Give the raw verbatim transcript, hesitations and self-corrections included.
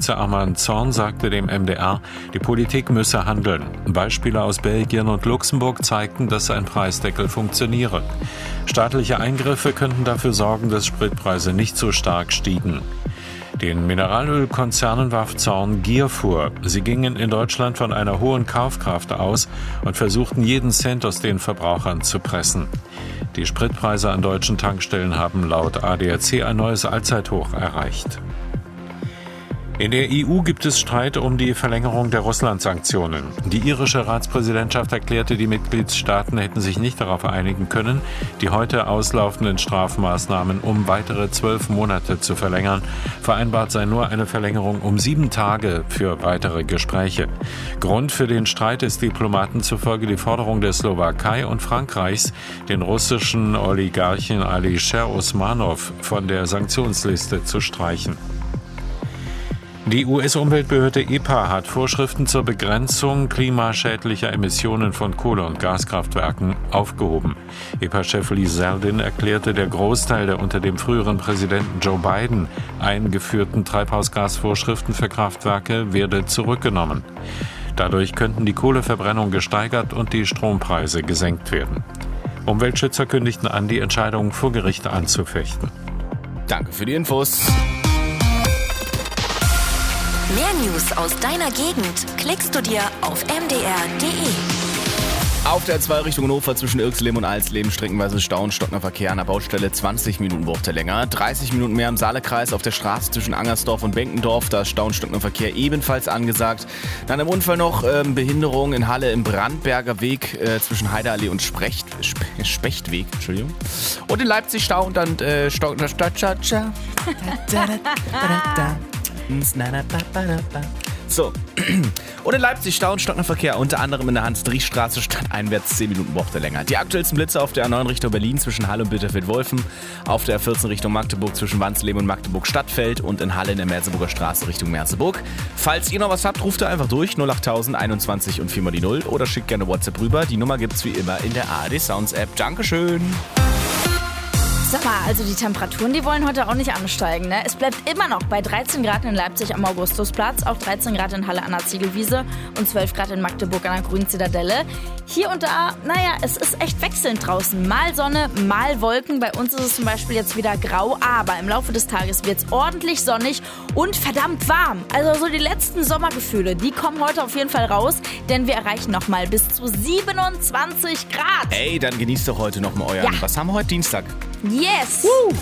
Umweltschützer Armand Zorn sagte dem M D R, die Politik müsse handeln. Beispiele aus Belgien und Luxemburg zeigten, dass ein Preisdeckel funktioniere. Staatliche Eingriffe könnten dafür sorgen, dass Spritpreise nicht so stark stiegen. Den Mineralölkonzernen warf Zorn Gier vor. Sie gingen in Deutschland von einer hohen Kaufkraft aus und versuchten, jeden Cent aus den Verbrauchern zu pressen. Die Spritpreise an deutschen Tankstellen haben laut A D A C ein neues Allzeithoch erreicht. In der E U gibt es Streit um die Verlängerung der Russland-Sanktionen. Die irische Ratspräsidentschaft erklärte, die Mitgliedstaaten hätten sich nicht darauf einigen können, die heute auslaufenden Strafmaßnahmen um weitere zwölf Monate zu verlängern. Vereinbart sei nur eine Verlängerung um sieben Tage für weitere Gespräche. Grund für den Streit ist Diplomaten zufolge die Forderung der Slowakei und Frankreichs, den russischen Oligarchen Alisher Usmanov von der Sanktionsliste zu streichen. Die U S-Umweltbehörde E P A hat Vorschriften zur Begrenzung klimaschädlicher Emissionen von Kohle- und Gaskraftwerken aufgehoben. E P A-Chef Lee Zeldin erklärte, der Großteil der unter dem früheren Präsidenten Joe Biden eingeführten Treibhausgasvorschriften für Kraftwerke werde zurückgenommen. Dadurch könnten die Kohleverbrennung gesteigert und die Strompreise gesenkt werden. Umweltschützer kündigten an, die Entscheidung vor Gericht anzufechten. Danke für die Infos. Mehr News aus deiner Gegend klickst du dir auf m d r punkt d e. Auf der zwei Richtung Hannover zwischen Irxleben und Alsleben streckenweise Stau und stockender Verkehr an der Baustelle. zwanzig Minuten braucht er länger. dreißig Minuten mehr im Saalekreis auf der Straße zwischen Angersdorf und Benkendorf. Da ist Stau und stockender Verkehr ebenfalls angesagt. Nach einem Unfall noch ähm, Behinderung in Halle im Brandberger Weg äh, zwischen Heideallee und Sprecht, Spe- Spechtweg. Entschuldigung. Und in Leipzig Stau und dann äh, stockender Stadt. So, und in Leipzig Stau und stockender Verkehr, unter anderem in der Hans-Driesch-Straße stadteinwärts zehn Minuten braucht er länger. Die aktuellsten Blitze auf der A neun Richtung Berlin zwischen Halle und Bitterfeld-Wolfen, auf der A vierzehn Richtung Magdeburg zwischen Wansleben und Magdeburg-Stadtfeld und in Halle in der Merseburger Straße Richtung Merseburg. Falls ihr noch was habt, ruft ihr einfach durch, null achttausend einundzwanzig und viermal die null oder schickt gerne WhatsApp rüber. Die Nummer gibt's wie immer in der A R D Sounds App. Dankeschön! Sag mal, also die Temperaturen, die wollen heute auch nicht ansteigen, ne? Es bleibt immer noch bei dreizehn Grad in Leipzig am Augustusplatz, auch dreizehn Grad in Halle an der Ziegelwiese und zwölf Grad in Magdeburg an der Grünen Zitadelle. Hier und da, naja, es ist echt wechselnd draußen. Mal Sonne, mal Wolken. Bei uns ist es zum Beispiel jetzt wieder grau, aber im Laufe des Tages wird es ordentlich sonnig und verdammt warm. Also so die letzten Sommergefühle, die kommen heute auf jeden Fall raus, denn wir erreichen nochmal bis zu siebenundzwanzig Grad. Ey, dann genießt doch heute nochmal euren. Ja. Was haben wir heute? Dienstag? Yes! Woo.